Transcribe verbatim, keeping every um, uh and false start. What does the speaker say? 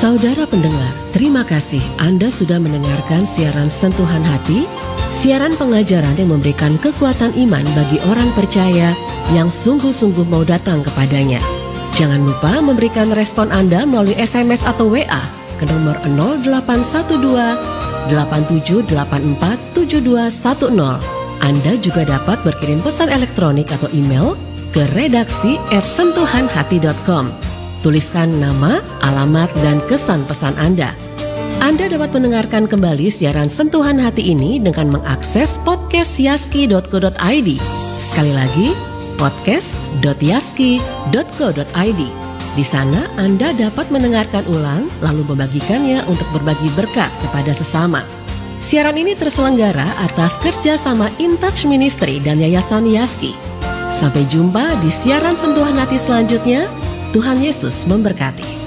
Saudara pendengar, terima kasih Anda sudah mendengarkan siaran Sentuhan Hati, siaran pengajaran yang memberikan kekuatan iman bagi orang percaya yang sungguh-sungguh mau datang kepadanya. Jangan lupa memberikan respon Anda melalui S M S atau W A ke nomor nol delapan satu dua delapan tujuh delapan empat tujuh dua satu nol. Anda juga dapat berkirim pesan elektronik atau email ke redaksi at sentuhanhati dot com. Tuliskan nama, alamat, dan kesan pesan Anda. Anda dapat mendengarkan kembali siaran Sentuhan Hati ini dengan mengakses podcast yaski dot co dot id. Sekali lagi, podcast dot yaski dot co dot id. Di sana Anda dapat mendengarkan ulang lalu membagikannya untuk berbagi berkat kepada sesama. Siaran ini terselenggara atas kerjasama InTouch Ministry dan Yayasan Yaski. Sampai jumpa di siaran Sentuhan Hati selanjutnya. Tuhan Yesus memberkati.